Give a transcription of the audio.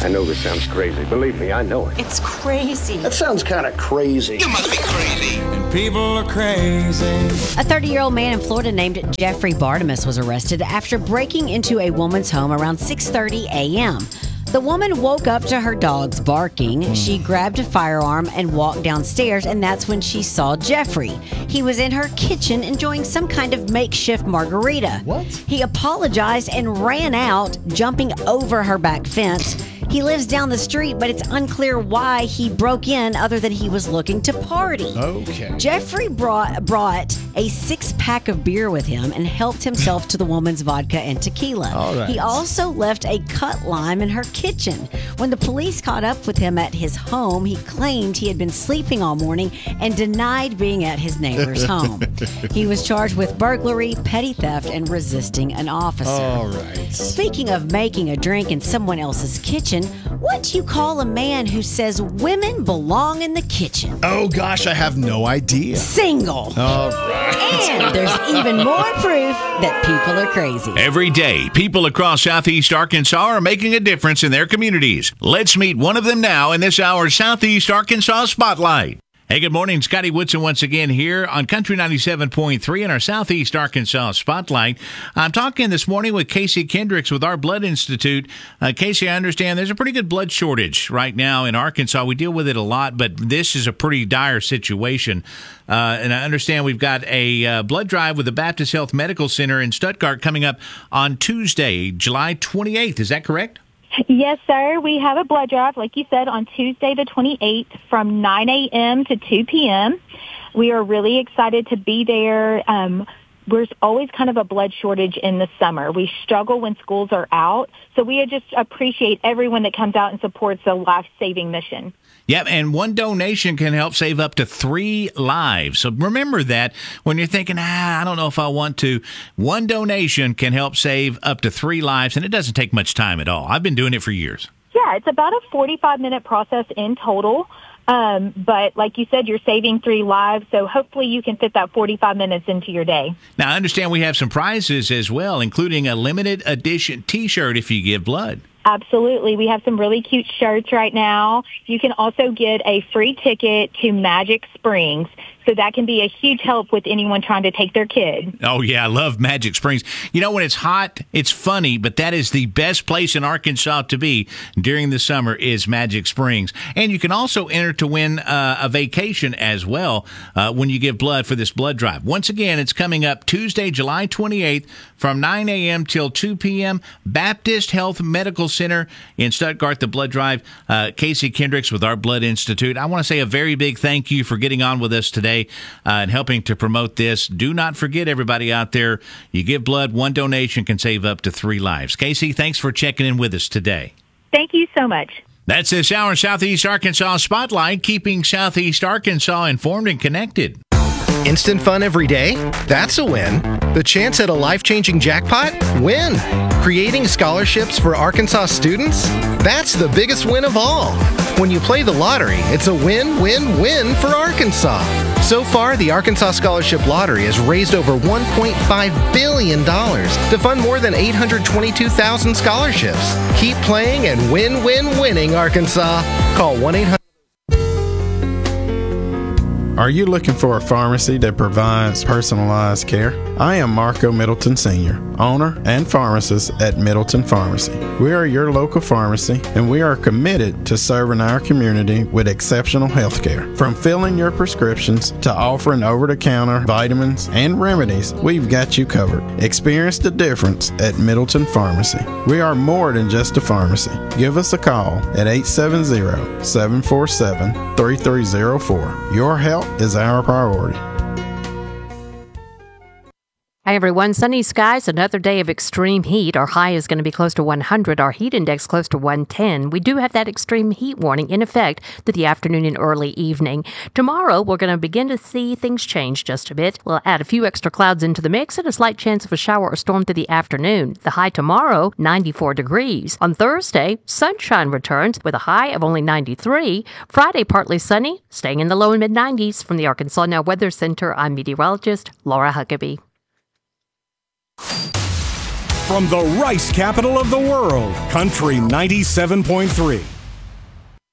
I know this sounds crazy. Believe me, I know it. It's crazy. That sounds kind of crazy. You must be crazy. And people are crazy. A 30-year-old man in Florida named Jeffrey Bartimus was arrested after breaking into a woman's home around 6:30 a.m. The woman woke up to her dogs barking. She grabbed a firearm and walked downstairs, and that's when she saw Jeffrey. He was in her kitchen enjoying some kind of makeshift margarita. What? He apologized and ran out, jumping over her back fence. He lives down the street, but it's unclear why he broke in other than he was looking to party. Okay. Jeffrey brought a 6-pack of beer with him and helped himself to the woman's vodka and tequila. All right. He also left a cut lime in her kitchen. When the police caught up with him at his home, he claimed he had been sleeping all morning and denied being at his neighbor's home. He was charged with burglary, petty theft, and resisting an officer. All right. Speaking of making a drink in someone else's kitchen, what do you call a man who says women belong in the kitchen? Oh, gosh, I have no idea. Single. All right. And there's even more proof that people are crazy. Every day, people across Southeast Arkansas are making a difference in their communities. Let's meet one of them now in this hour's Southeast Arkansas Spotlight. Hey, good morning. Scotty Woodson once again here on Country 97.3 in our Southeast Arkansas Spotlight. I'm talking this morning with Casey Kendricks with Our Blood Institute. Casey, I understand there's a pretty good blood shortage right now in Arkansas. We deal with it a lot, but this is a pretty dire situation. And I understand we've got a blood drive with the Baptist Health Medical Center in Stuttgart coming up on Tuesday, July 28th. Is that correct? Yes, sir. We have a blood drive, like you said, on Tuesday the 28th from 9 a.m. to 2 p.m. We are really excited to be there. There's always kind of a blood shortage in the summer. We struggle when schools are out, so we just appreciate everyone that comes out and supports the life-saving mission. Yep, and one donation can help save up to 3 lives. So remember that when you're thinking, I don't know if I want to. One donation can help save up to 3 lives, and it doesn't take much time at all. I've been doing it for years. Yeah, it's about a 45-minute process in total. But like you said, you're saving 3 lives, so hopefully you can fit that 45 minutes into your day. Now, I understand we have some prizes as well, including a limited edition T-shirt if you give blood. Absolutely. We have some really cute shirts right now. You can also get a free ticket to Magic Springs. So that can be a huge help with anyone trying to take their kid. Oh, yeah. I love Magic Springs. You know, when it's hot, it's funny, but that is the best place in Arkansas to be during the summer is Magic Springs. And you can also enter to win a vacation as well when you give blood for this blood drive. Once again, it's coming up Tuesday, July 28th from 9 a.m. till 2 p.m. Baptist Health Medical Center in Stuttgart, the blood drive. Casey Kendricks with Our Blood Institute. I want to say a very big thank you for getting on with us today. And helping to promote this. Do not forget, everybody out there, you give blood, one donation can save up to 3 lives. Casey, thanks for checking in with us today. Thank you so much. That's this hour Southeast Arkansas Spotlight, keeping Southeast Arkansas informed and connected. Instant fun every day? That's a win. The chance at a life-changing jackpot? Win. Creating scholarships for Arkansas students? That's the biggest win of all. When you play the lottery, it's a win-win-win for Arkansas. So far, the Arkansas Scholarship Lottery has raised over $1.5 billion to fund more than 822,000 scholarships. Keep playing and win-win-winning, Arkansas. Call 1-800. Are you looking for a pharmacy that provides personalized care? I am Marco Middleton Sr., owner and pharmacist at Middleton Pharmacy. We are your local pharmacy, and we are committed to serving our community with exceptional health care. From filling your prescriptions to offering over-the-counter vitamins and remedies, we've got you covered. Experience the difference at Middleton Pharmacy. We are more than just a pharmacy. Give us a call at 870-747-3304. Your health is our priority. Hi, everyone. Sunny skies, another day of extreme heat. Our high is going to be close to 100. Our heat index close to 110. We do have that extreme heat warning in effect through the afternoon and early evening. Tomorrow, we're going to begin to see things change just a bit. We'll add a few extra clouds into the mix and a slight chance of a shower or storm through the afternoon. The high tomorrow, 94 degrees. On Thursday, sunshine returns with a high of only 93. Friday, partly sunny, staying in the low and mid-90s. From the Arkansas Now Weather Center, I'm meteorologist Laura Huckabee. From the rice capital of the world, Country 97.3.